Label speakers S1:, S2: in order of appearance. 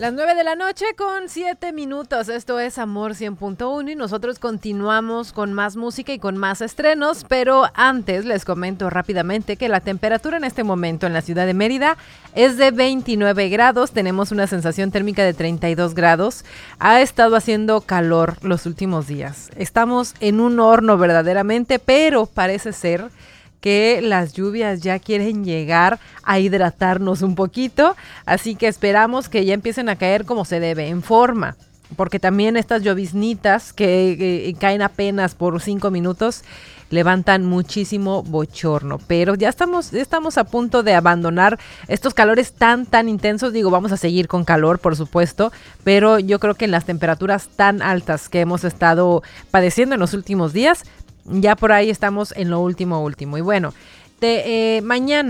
S1: Las 9 de la noche con 7 minutos. Esto es Amor 100.1 y nosotros continuamos con más música y con más estrenos, pero antes les comento rápidamente que la temperatura en este momento en la ciudad de Mérida es de 29 grados. Tenemos una sensación térmica de 32 grados. Ha estado haciendo calor los últimos días. Estamos en un horno verdaderamente, pero parece ser que las lluvias ya quieren llegar a hidratarnos un poquito, así que esperamos que ya empiecen a caer como se debe, en forma, porque también estas lloviznitas que caen apenas por 5 minutos levantan muchísimo bochorno, pero ya estamos a punto de abandonar estos calores tan intensos. Digo, vamos a seguir con calor, por supuesto, pero yo creo que en las temperaturas tan altas que hemos estado padeciendo en los últimos días, ya por ahí estamos en lo último. Y bueno, mañana